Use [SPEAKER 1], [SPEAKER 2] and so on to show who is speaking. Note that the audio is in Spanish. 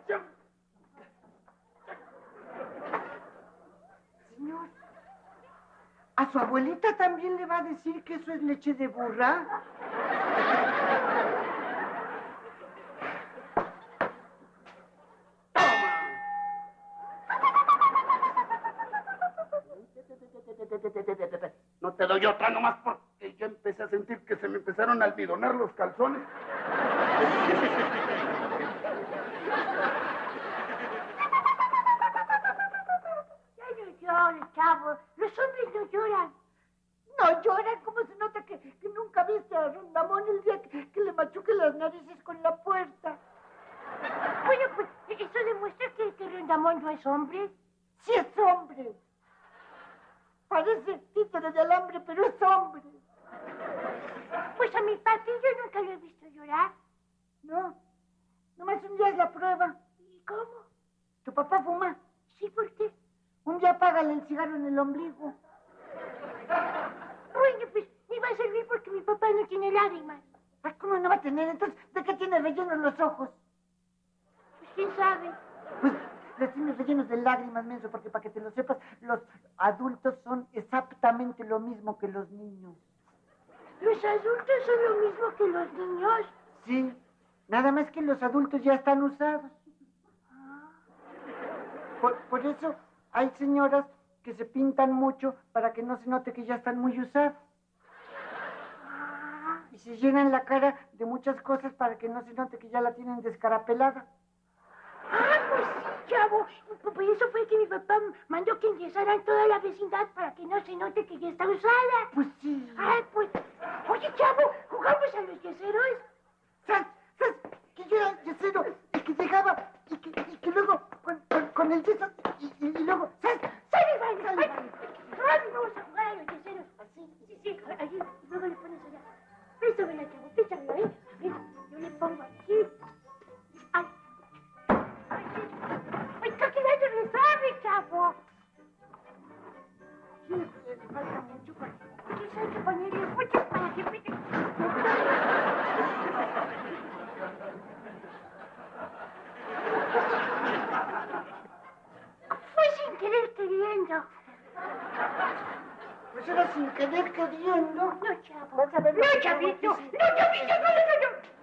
[SPEAKER 1] Señor, ¿a su abuelita también le va a decir que eso es leche de burra?
[SPEAKER 2] No te doy otra nomás porque yo empecé a sentir que se me empezaron a almidonar los calzones.
[SPEAKER 3] Ya no llores, chavo. Los hombres no lloran.
[SPEAKER 1] No lloran, como se nota que nunca viste a Rondamón el día que le machuque las narices con la puerta.
[SPEAKER 3] Bueno, pues eso demuestra que Rondamón no es hombre.
[SPEAKER 1] Sí es hombre. Parece títere de alambre, pero es hombre.
[SPEAKER 3] Pues a mi papi yo nunca lo he visto llorar.
[SPEAKER 1] No, nomás un día es la prueba.
[SPEAKER 3] ¿Y cómo?
[SPEAKER 1] ¿Tu papá fuma?
[SPEAKER 3] Sí, ¿por qué?
[SPEAKER 1] Un día apágale el cigarro en el ombligo.
[SPEAKER 3] Bueno, pues me va a servir porque mi papá no tiene lágrimas.
[SPEAKER 1] Ay, ¿cómo no va a tener? Entonces, ¿de qué tiene rellenos los ojos?
[SPEAKER 3] Pues quién sabe.
[SPEAKER 1] Pues los tiene rellenos de lágrimas, menso, porque para que te lo sepas, los adultos son exactamente lo mismo que los niños.
[SPEAKER 3] ¿Los adultos son lo mismo que los niños?
[SPEAKER 1] Sí, nada más que los adultos ya están usados. Por eso hay señoras que se pintan mucho para que no se note que ya están muy usados. Y se llenan la cara de muchas cosas para que no se note que ya la tienen descarapelada.
[SPEAKER 3] Ah, pues sí, chavo. Pues eso fue que mi papá mandó que enyesaran toda la vecindad para que no se note que ya está usada.
[SPEAKER 1] Pues sí.
[SPEAKER 3] Ay, pues... Oye, chavo, ¿jugamos a los yeseros?
[SPEAKER 1] ¿Sabes? Que yo era el yesero, el que llegaba y que luego con el yeso y luego... ¿Sabes?
[SPEAKER 3] ¡Sale, vale! ¡Ay, vamos a jugar a los yeseros! Así. Sí, allí. Y luego le pones allá. Préstamela, chavo, préstamela, ¿eh? A ver, yo le pongo aquí. ¡Ay! ¡Ay, creo que ya te resabe, chavo!
[SPEAKER 1] Sí, le falta mucho para...
[SPEAKER 3] Pues hay que ponerle mucho para que pite. Fue sin querer queriendo.
[SPEAKER 1] Pues era sin querer queriendo.
[SPEAKER 3] No, chavo.
[SPEAKER 1] Vas a ver lo
[SPEAKER 3] No,
[SPEAKER 1] que
[SPEAKER 3] chavito.
[SPEAKER 1] acabo de
[SPEAKER 3] No, chavito, no.